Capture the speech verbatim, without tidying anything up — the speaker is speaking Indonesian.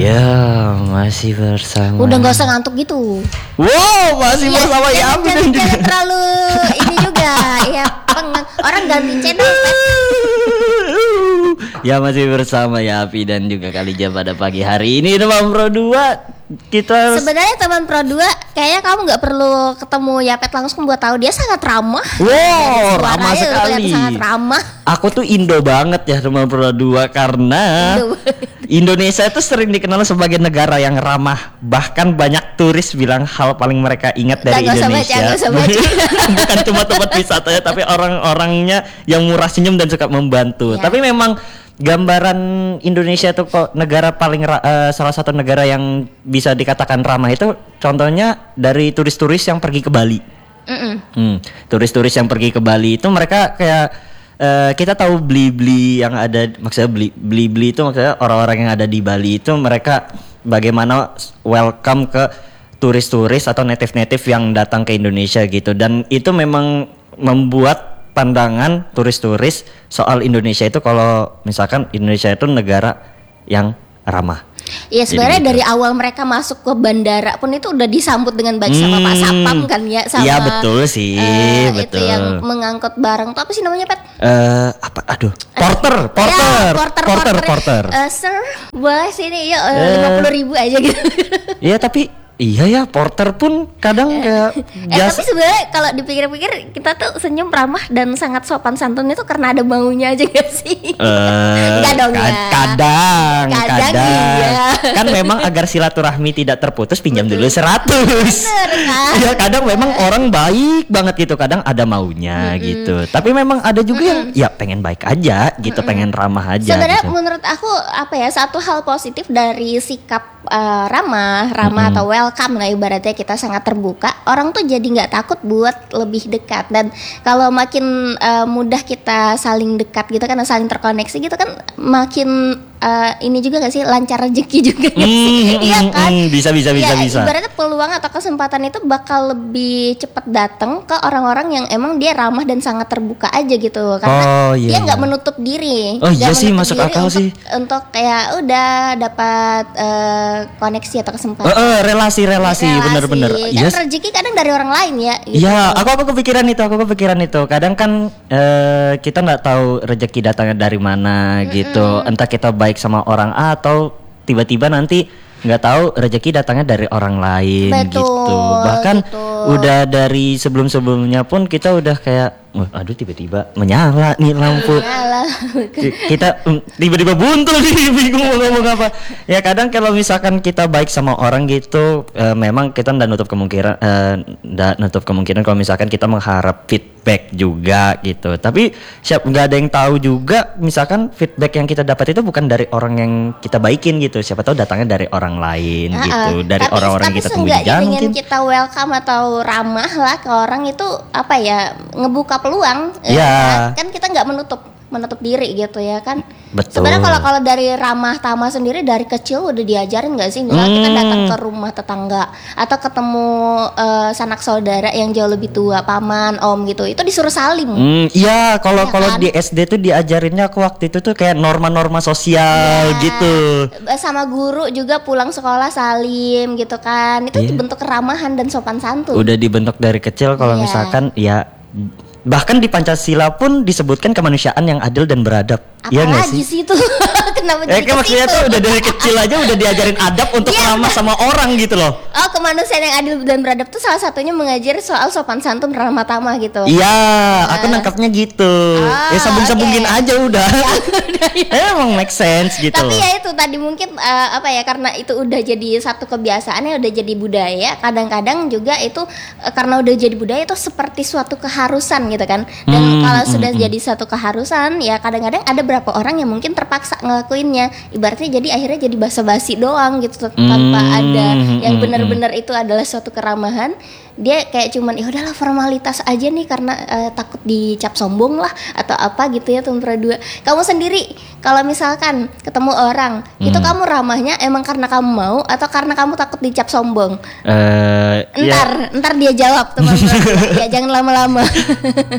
Iya, masih bersama. Udah gak usah ngantuk gitu. Wow, masih Iya, bersama jangan, Yapi jangan, dan juga jangan terlalu ini juga. Ya, peng- orang ganti channel. Pet. Ya masih bersama Yapi dan juga Kalija pada pagi hari ini teman Pro dua. Kita Sebenarnya teman Pro dua kayaknya kamu nggak perlu ketemu Yapet langsung buat tahu dia sangat ramah. Wow, ramah Suaranya sekali. terlihat sangat ramah. Aku tuh Indo banget ya teman Pro dua karena Indo. Indonesia itu sering dikenal sebagai negara yang ramah. Bahkan banyak turis bilang hal paling mereka ingat dari Nggak usah baca, Indonesia. nggak usah baca. Bukan cuma tempat wisatanya tapi orang-orangnya yang murah senyum dan suka membantu. Ya. Tapi memang gambaran Indonesia itu kok negara paling ra- uh, salah satu negara yang bisa dikatakan ramah itu contohnya dari turis-turis yang pergi ke Bali. Mm-mm. Hmm, turis-turis yang pergi ke Bali itu mereka kayak uh, kita tahu beli-beli yang ada, maksudnya beli beli-beli itu maksudnya orang-orang yang ada di Bali itu mereka bagaimana welcome ke turis-turis atau native-native yang datang ke Indonesia gitu, dan itu memang membuat pandangan turis-turis soal Indonesia itu kalau misalkan Indonesia itu negara yang ramah. Iya, sebenarnya Jadi dari awal mereka masuk ke bandara pun itu udah disambut dengan baik sama Pak Sapam kan ya, sama Iya betul sih, eh, betul. itu yang mengangkut barang. Itu apa sih namanya, Pet? Eh apa? Aduh, porter, porter, Ya, porter, porter, porter. porter. Eh, sir, boleh sini yuk Eh. lima puluh ribu aja gitu. Iya tapi iya ya, porter pun kadang kayak Eh biasa. tapi sebenarnya kalau dipikir-pikir kita tuh senyum ramah dan sangat sopan santun itu karena ada maunya aja gak sih? Eh, Enggak dong kad- ya. kadang, Kadang kadang, iya. kan memang agar silaturahmi tidak terputus pinjam dulu seratus. Bener kan? Ya kadang memang orang baik banget gitu, kadang ada maunya gitu. Tapi memang ada juga yang ya pengen baik aja gitu, pengen ramah aja. Sebenarnya gitu. menurut aku apa ya, satu hal positif dari sikap uh, ramah, ramah atau welcome lah ibaratnya, kita sangat terbuka. Orang tuh jadi nggak takut buat lebih dekat, dan kalau makin uh, mudah kita saling dekat gitu kan, saling terkoneksi gitu kan, makin uh, ini juga nggak sih, lancar rezeki juga nggak sih? Hmm, Iya hmm, kan? hmm, bisa, bisa, bisa, Iya, bisa. Ibaratnya peluang atau kesempatan itu bakal lebih cepat datang ke orang-orang yang emang dia ramah dan sangat terbuka aja gitu, karena Oh, iya, dia nggak iya. menutup diri. Oh, iya Nggak sih, menutup masuk diri akal untuk, sih. untuk kayak udah dapat eh, koneksi atau kesempatan. Eh, eh, relasi, relasi, bener-bener. Kan Yes. rezeki kadang dari orang lain ya. Gitu. Ya, aku aku kepikiran itu, aku kepikiran itu. Kadang kan eh, kita nggak tahu rezeki datangnya dari mana gitu. Entah kita baik sama orang A atau tiba-tiba nanti nggak tahu rezeki datangnya dari orang lain. Betul, gitu. Bahkan gitu. udah dari sebelum-sebelumnya pun kita udah kayak, wah, aduh tiba-tiba menyala nih lampu. Alah. Ki- kita mm, tiba-tiba buntu nih, bingung mau ngomong apa. Ya kadang kalau misalkan kita baik sama orang gitu, eh, memang kita nggak nutup kemungkinan, eh, nggak nutup kemungkinan kalau misalkan kita mengharap feedback juga gitu. Tapi siap nggak ada yang tahu juga, misalkan feedback yang kita dapat itu bukan dari orang yang kita baikin gitu. Siapa tahu datangnya dari orang lain Ah, gitu, ah. dari Tapi- orang-orang yang tapi kita temui di seenggaknya jalan dengan mungkin. kita welcome atau ramah lah ke orang itu apa ya, ngebuka peluang. Iya. Ya, kan kita nggak menutup menutup diri gitu ya kan. Betul. Sebenarnya kalau kalau dari ramah tamah sendiri dari kecil udah diajarin nggak sih? Misalnya kita Hmm. datang ke rumah tetangga atau ketemu eh, sanak saudara yang jauh lebih tua, paman, om gitu, itu disuruh salim. Hmm, iya, kalau Iya kalau kan? di S D tuh diajarinnya aku waktu itu tuh kayak norma-norma sosial Ya, gitu. sama guru juga pulang sekolah salim gitu kan. Itu Iya. bentuk keramahan dan sopan santun. Udah dibentuk dari kecil kalau Iya. misalkan ya, bahkan di Pancasila pun disebutkan kemanusiaan yang adil dan beradab. Iya nggak Apalagi sih? sih itu? Kenapa Eh jadi kan ke maksudnya situ? tuh udah dari kecil aja udah diajarin adab untuk Iya, ramah sama orang gitu loh. Oh, kemanusiaan yang adil dan beradab tuh salah satunya mengajar soal sopan santun, ramah tamah gitu. Iya, aku nangkapnya gitu. Ah, ya sambung-sambungin oke. aja udah. Emang make sense gitu. Tapi ya itu tadi mungkin eh, apa ya, karena itu udah jadi satu kebiasaan ya, udah jadi budaya. Kadang-kadang juga itu eh, karena udah jadi budaya itu seperti suatu keharusan gitu kan. Dan Hmm, kalau hmm, sudah hmm. jadi satu keharusan ya kadang-kadang ada berapa orang yang mungkin terpaksa ngelakuinnya. Ibaratnya jadi akhirnya jadi basa-basi doang gitu tanpa Hmm, ada yang hmm, benar-benar itu adalah suatu keramahan. Dia kayak cuman ya udahlah formalitas aja nih karena eh, takut dicap sombong lah atau apa gitu ya, tuh dua. Kamu sendiri kalau misalkan ketemu orang itu kamu ramahnya emang karena kamu mau atau karena kamu takut dicap sombong? Eh, ya. Ntar, ntar dia jawab teman-teman. Ya jangan lama-lama.